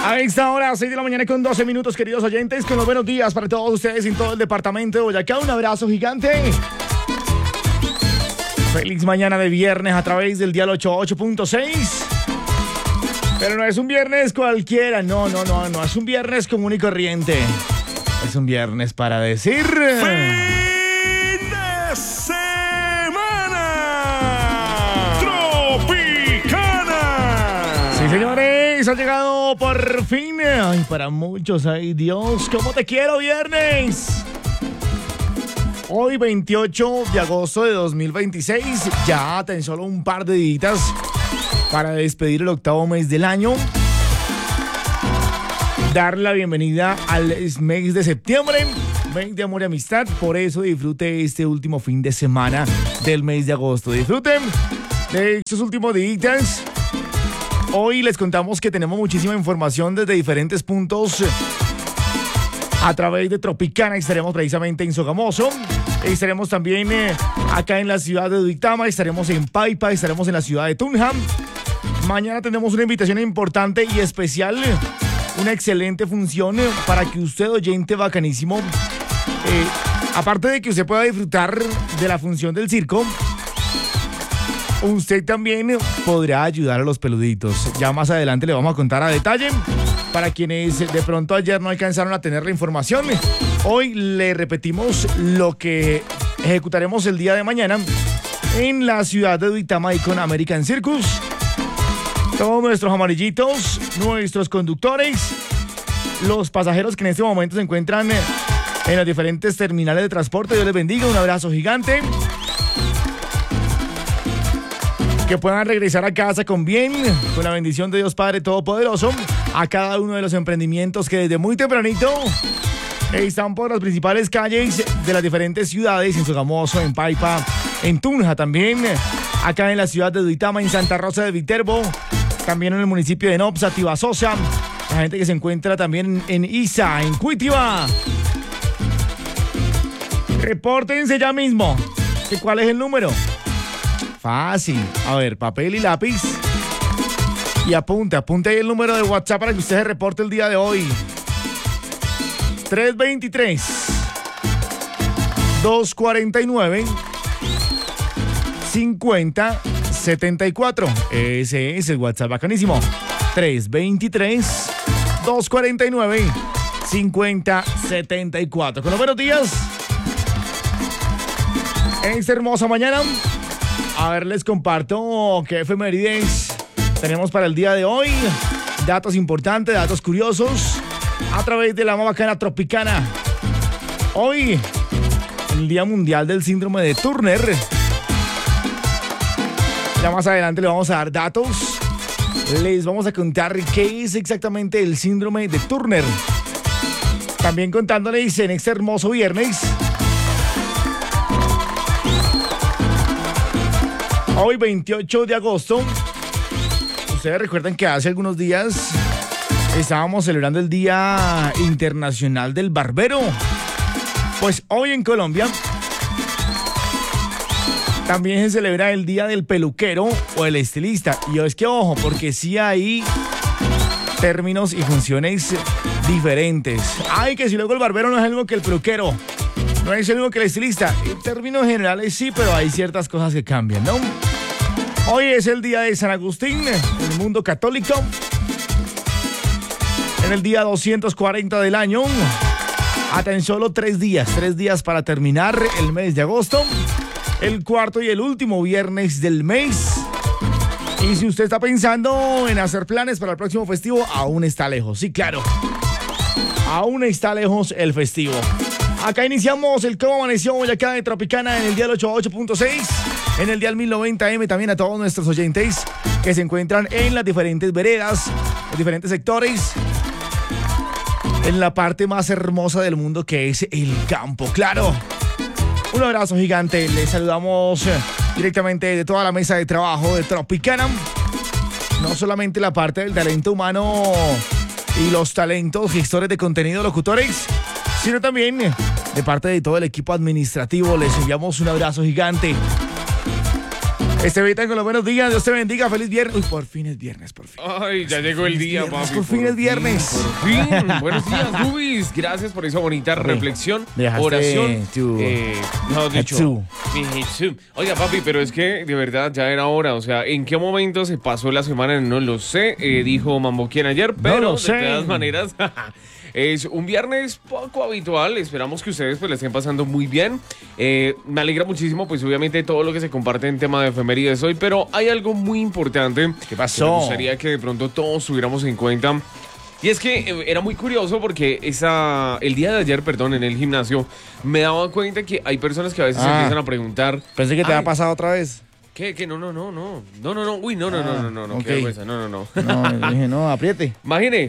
A esta hora, 6 de la mañana con 12 minutos, queridos oyentes, con los buenos días para todos ustedes en todo el departamento de Boyacá. Un abrazo gigante. Feliz mañana de viernes a través del dial 88.6. Pero no es un viernes cualquiera, no, es un viernes común y corriente. Es un viernes para decir... ¡Fin de semana! ¡Tropicana! Sí, señores, ha llegado por fin. Ay, para muchos, ay Dios, ¿cómo te quiero, viernes? Hoy, 28 de agosto de 2026, ya tan solo un par de días para despedir el octavo mes del año. Dar la bienvenida al mes de septiembre, mes de amor y amistad. Por eso disfrute este último fin de semana del mes de agosto. Disfruten de estos últimos días. Hoy les contamos que tenemos muchísima información desde diferentes puntos a través de Tropicana. Estaremos precisamente en Sogamoso. Estaremos también acá en la ciudad de Duitama. Estaremos en Paipa. Estaremos en la ciudad de Tunja. Mañana tenemos una invitación importante y especial. Una excelente función para que usted, oyente bacanísimo, aparte de que usted pueda disfrutar de la función del circo, usted también podrá ayudar a los peluditos. Ya más adelante le vamos a contar a detalle. Para quienes de pronto ayer no alcanzaron a tener la información, hoy le repetimos lo que ejecutaremos el día de mañana en la ciudad de Duitama y con American Circus. Todos nuestros amarillitos, nuestros conductores, los pasajeros que en este momento se encuentran en los diferentes terminales de transporte, Dios les bendiga, un abrazo gigante. Que puedan regresar a casa con bien, con la bendición de Dios Padre Todopoderoso, a cada uno de los emprendimientos que desde muy tempranito están por las principales calles de las diferentes ciudades, en Sogamoso, en Paipa, en Tunja también, acá en la ciudad de Duitama, en Santa Rosa de Viterbo, también en el municipio de Nopsa, Tibasosa, la gente que se encuentra también en Isa, en Cuitiba. Repórtense ya mismo. ¿Cuál es el número? Fácil. A ver, papel y lápiz. Y apunte ahí el número de WhatsApp para que usted se reporte el día de hoy. 323-249-5074. Ese es el WhatsApp bacanísimo. 323-249-5074. Con los buenos días. En esta hermosa mañana. A ver, les comparto qué efemérides tenemos para el día de hoy. Datos importantes, datos curiosos, a través de la más bacana Tropicana. Hoy, el Día Mundial del Síndrome de Turner. Ya más adelante le vamos a dar datos. Les vamos a contar qué es exactamente el síndrome de Turner. También contándoles en este hermoso viernes. Hoy, 28 de agosto, ustedes recuerdan que hace algunos días estábamos celebrando el Día Internacional del Barbero. Pues hoy en Colombia también se celebra el Día del Peluquero o el Estilista. Y es que, ojo, porque sí hay términos y funciones diferentes. Ay, que si luego el barbero no es el mismo que el peluquero, no es el mismo que el estilista. En términos generales sí, pero hay ciertas cosas que cambian, ¿no? Hoy es el día de San Agustín, en el mundo católico. En el día 240 del año. A tan solo 3 días para terminar el mes de agosto. El cuarto y el último viernes del mes. Y si usted está pensando en hacer planes para el próximo festivo, aún está lejos. Sí, claro. Aún está lejos el festivo. Acá iniciamos el Cómo Amaneció Boyacá de Tropicana en el dial 88.6, en el dial 1090M, también a todos nuestros oyentes que se encuentran en las diferentes veredas, los diferentes sectores, en la parte más hermosa del mundo que es el campo, claro. Un abrazo gigante, les saludamos directamente de toda la mesa de trabajo de Tropicana. No solamente la parte del talento humano y los talentos, gestores de contenido, locutores, sino también de parte de todo el equipo administrativo. Les enviamos un abrazo gigante. Estevita con los buenos días, Dios te bendiga, feliz viernes. Uy, por fin es viernes, por fin. Ay, ya llegó el día, viernes, papi. por fin es viernes. Por fin. Buenos días, Rubis. Gracias por esa bonita reflexión, dejaste oración. No, dicho. Jesús. Oiga, papi, pero es que de verdad ya era hora. O sea, ¿en qué momento se pasó la semana? No lo sé. Dijo Mamboquien ayer, pero lo de sé. todas maneras. Es un viernes poco habitual, esperamos que ustedes pues la estén pasando muy bien. Me alegra muchísimo pues obviamente todo lo que se comparte en tema de efemérides hoy, pero hay algo muy importante. ¿Qué pasó? Que me gustaría que de pronto todos tuviéramos en cuenta. Y es que era muy curioso porque el día de ayer, en el gimnasio, me daba cuenta que hay personas que a veces empiezan a preguntar. Pensé que te había pasado otra vez. ¿Qué? No. Uy, no. Ok. Qué vergüenza, no. No, yo dije, no, apriete. Imagine.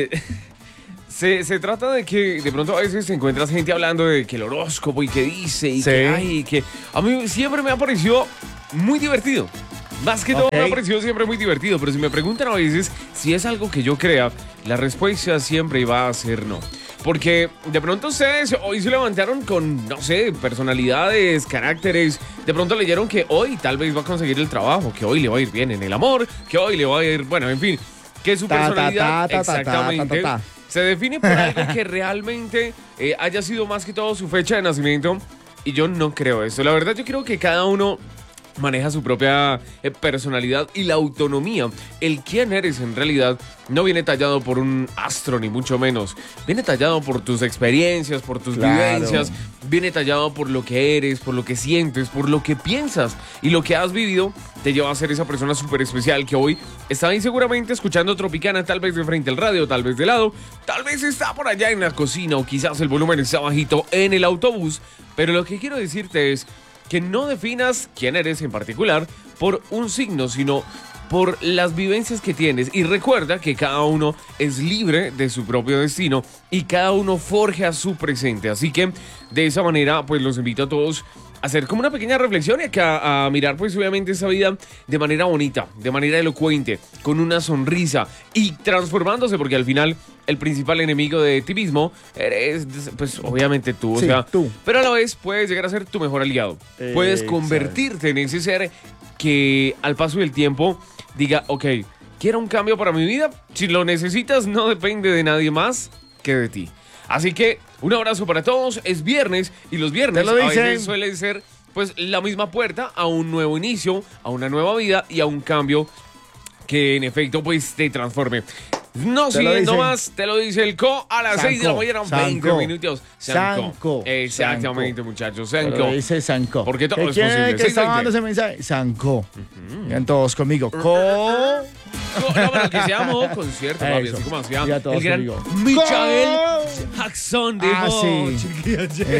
Se trata de que de pronto a veces te encuentras gente hablando de que el horóscopo y que dice y Sí. que hay y que a mí siempre me ha parecido muy divertido. Más que todo me ha parecido siempre muy divertido, pero si me preguntan a veces si es algo que yo crea, la respuesta siempre va a ser no. Porque de pronto ustedes hoy se levantaron con, no sé, personalidades, caracteres. De pronto leyeron que hoy tal vez va a conseguir el trabajo, que hoy le va a ir bien en el amor, que hoy le va a ir, bueno, en fin, que su personalidad exactamente se define por algo que realmente haya sido más que todo su fecha de nacimiento. Y yo no creo eso. La verdad, yo creo que cada uno maneja su propia personalidad y la autonomía. El quién eres en realidad no viene tallado por un astro ni mucho menos. Viene tallado por tus experiencias, por tus vivencias. Viene tallado por lo que eres, por lo que sientes, por lo que piensas. Y lo que has vivido te lleva a ser esa persona súper especial que hoy está ahí seguramente escuchando Tropicana, tal vez de frente al radio, tal vez de lado, tal vez está por allá en la cocina o quizás el volumen está bajito en el autobús. Pero lo que quiero decirte es que no definas quién eres en particular por un signo, sino por las vivencias que tienes. Y recuerda que cada uno es libre de su propio destino y cada uno forja su presente. Así que de esa manera, pues los invito a todos a hacer como una pequeña reflexión y a mirar pues obviamente esa vida de manera bonita, de manera elocuente, con una sonrisa y transformándose, porque al final el principal enemigo de ti mismo eres pues obviamente tú, Sí, o sea, tú. pero a la vez puedes llegar a ser tu mejor aliado. Puedes convertirte en ese ser que al paso del tiempo diga, ok, quiero un cambio para mi vida, si lo necesitas no depende de nadie más que de ti. Así que un abrazo para todos, es viernes y los viernes a veces suelen ser pues la misma puerta a un nuevo inicio, a una nueva vida y a un cambio que en efecto pues te transforme. No siguiendo más, te lo dice el Co a las 6 de la mañana, 20 minutos. Sanco. Exactamente, muchachos, Sanco. Lo dice Sanco. Porque todo es ¿Quién es posible. el que está 6:20. dando ese mensaje? Sanco. Vean todos conmigo. Co. No, pero que se llamó concierto, papi, Eso. así como hacía Ya todos el gran conmigo. Michael Jackson de Sí.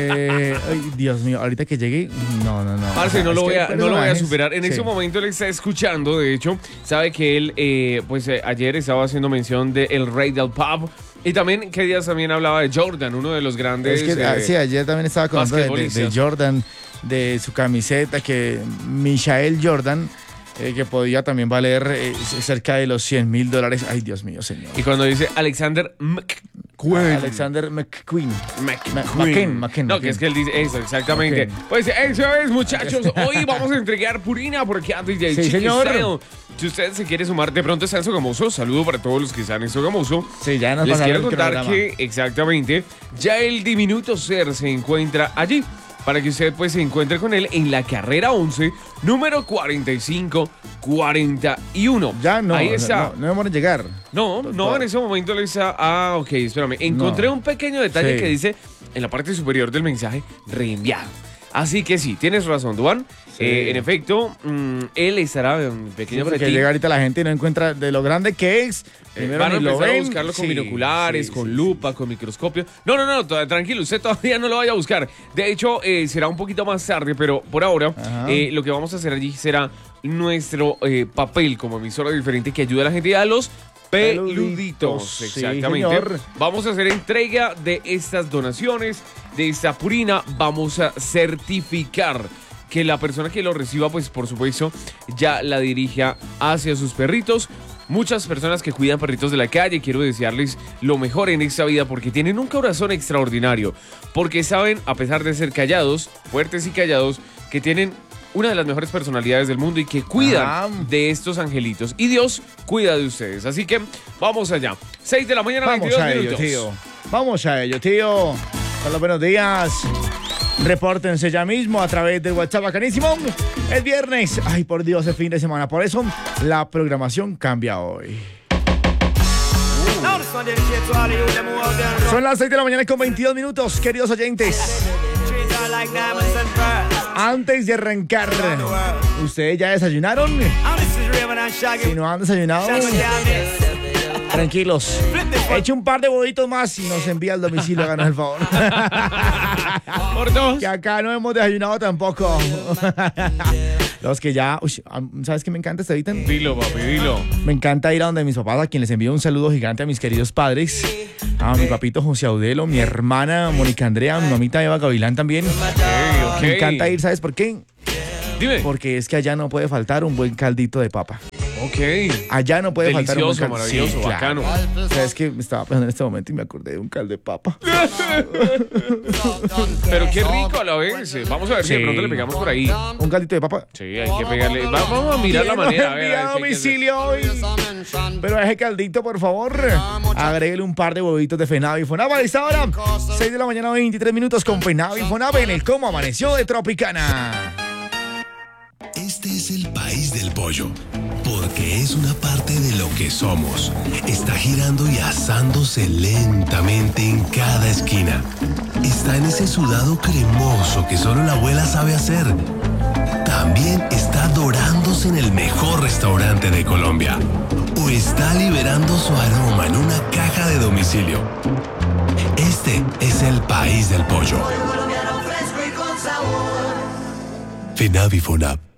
Ay, Dios mío, ahorita que llegue, no. Parce, no Es lo voy que a personajes- superar. En Sí. ese momento él está escuchando, de hecho, sabe que él, ayer estaba haciendo mención de El Rey del Pop. Y también, ¿qué días también hablaba de Jordan, uno de los grandes? Es que sí, ayer también estaba contando de basquetbolistas. Jordan, de su camiseta, que Michael Jordan, que podía también valer cerca de los $100,000. Ay, Dios mío, señor. Y cuando dice Alexander McQueen. Alexander McQueen. McQueen. McQueen. No, que es que él dice eso, exactamente. McQueen. Pues eso es, muchachos. Hoy vamos a entregar purina porque a DJ Sí, Chiqui señor. Style. Si usted se quiere sumar, de pronto está en Sogamoso. Saludo para todos los que están en Sogamoso. Sí, ya nos Les pasaron quiero el contar cronograma. que exactamente ya el diminuto ser se encuentra allí para que usted pues se encuentre con él en la carrera 11, número 4541. Ya no, Ahí está. no demora en llegar. No, en ese momento le está... Ah, ok, espérame. Encontré un pequeño detalle Sí. que dice en la parte superior del mensaje, reenviado. Así que sí, tienes razón, Duan. Sí. En efecto, él estará en pequeño Porque fretín. llega ahorita la gente y no encuentra de lo grande que es. Primero Van a ni lo empezar a ven. buscarlo con Sí, binoculares, sí, con sí, lupa, con microscopio. No, tranquilo, usted todavía no lo vaya a buscar. De hecho, será un poquito más tarde, pero por ahora Ajá. lo que vamos a hacer allí será nuestro papel como emisora diferente que ayuda a la gente a los peluditos. Sí, Exactamente. señor. Vamos a hacer entrega de estas donaciones, de esta purina. Vamos a certificar que la persona que lo reciba, pues por supuesto, ya la dirija hacia sus perritos. Muchas personas que cuidan perritos de la calle, quiero desearles lo mejor en esta vida porque tienen un corazón extraordinario. Porque saben, a pesar de ser callados, fuertes y callados, que tienen una de las mejores personalidades del mundo y que cuidan de estos angelitos. Y Dios cuida de ustedes. Así que vamos allá. 6 de la mañana, Vamos 22 a ello, minutos. tío. Vamos a ello, tío. Hola, buenos días. Repórtense ya mismo a través del WhatsApp bacanísimo. Es viernes. Ay, por Dios, es fin de semana. Por eso la programación cambia hoy. Son las 6 de la mañana con 22 minutos, queridos oyentes. Antes de arrancar, ¿ustedes ya desayunaron? Si no han desayunado, tranquilos. Eche un par de huevitos más y nos envía al domicilio, háganos el favor. Por dos. Que acá no hemos desayunado tampoco. Los que ya... Uy, ¿sabes qué me encanta, Estevitan? Dilo, papi, dilo. Me encanta ir a donde mis papás, a quien les envío un saludo gigante a mis queridos padres. A mi papito José Audelo, mi hermana Mónica Andrea, mi mamita Eva Gavilán también. Ok. Me encanta ir, ¿sabes por qué? Dime. Porque es que allá no puede faltar un buen caldito de papa. Ok. Allá no puede faltar un buen Delicioso, maravilloso, Sí, claro. bacano. ¿Sabes qué? Me estaba pensando en este momento y me acordé de un caldo de papa. Pero qué rico a la vez. Vamos a ver si de Sí. pronto le pegamos por ahí. Un caldito de papa. Sí, hay que pegarle. Vamos a mirar la manera. A ver, Envía a a ver si hay que hacer. domicilio hoy. Pero a ese caldito, por favor, agréguele un par de huevitos de Fenavi Fonab. A esta hora, 6 de la mañana, 23 minutos con Fenavi Fonab en el Cómo Amaneció de Tropicana. Este es el país del pollo, porque es una parte de lo que somos. Está girando y asándose lentamente en cada esquina. Está en ese sudado cremoso que solo la abuela sabe hacer. También está dorándose en el mejor restaurante de Colombia. O está liberando su aroma en una caja de domicilio. Este es el país del pollo. Fenavi Fonab.